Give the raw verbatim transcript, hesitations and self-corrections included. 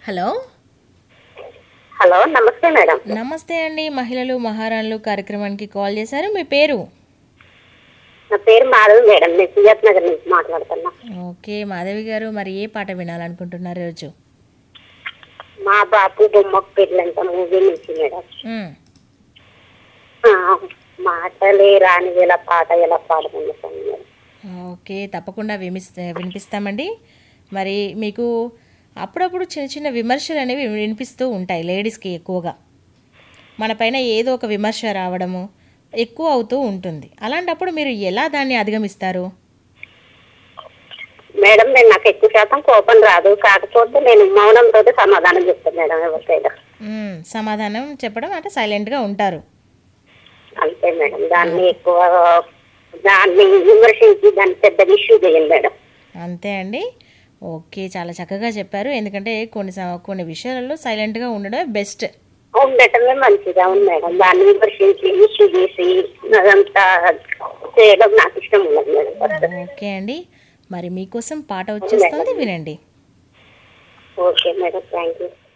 Hello hello నమస్తే madam. నమస్తే అండి. మహిళలు మహారాణులు కార్యక్రమానికి కాల్ చేశారు. మీ పేరు? నా పేరు మాధవి మేడం. నేను సిఎస్ నగర్ నుంచి మాట్లాడుతున్నా. ఓకే మాధవి గారు, మరి ఏ పాట వినాలనుకుంటున్నారు రోజు? మా బాపు బొమ్మకు పెళ్ళంట మూవీ నుంచి మేడం. మ్మ్. ఆ, మాటలే రాని ఎలా పాట ఎలా పాడుకుంటాం మేడం. ఓకే తప్పకుండా విమిస్తా వినిపిస్తామండి. మరి మీకు అప్పుడప్పుడు చిన్న చిన్న విమర్శలు అనేవి వినిపిస్తూ ఉంటాయి లేడీస్కి. ఎక్కువగా మన పైన ఏదో ఒక విమర్శ రావడము ఎక్కువ అవుతూ ఉంటుంది. అలాంటప్పుడు మీరు ఎలా దాన్ని అధిగమిస్తారు? మేడం నేను నాకు ఎక్కువ శాతం కోపం రాదు, కాకపోతే నేను మౌనంతో సమాధానం చెప్తాను మేడం ఎవరికైనా. మ్మ్. సమాధానం చెప్పడం అంటే సైలెంట్గా ఉంటారు. అంతే మేడం. దాన్ని ఎక్కువ దాన్ని విమర్శించి దాన్ని పెద్ద ఇష్యూ చేయండి మేడం. అంతే అండి. ఓకే చాలా చక్కగా చెప్పారు. ఎందుకంటే కొన్ని స- కొన్ని విషయాలలో సైలెంట్గా ఉండడమే బెస్ట్. ఉండటమే మంచిది. అవును మేడం. దాన్ని విమర్శించి ఇష్యూ చేసి అదంతా చేయడం నాకు ఇష్టం ఉండదు మేడం. ఓకే అండి. మరి మీకోసం పాట వచ్చేస్తుంది, వినండి. Okay madam, thank you.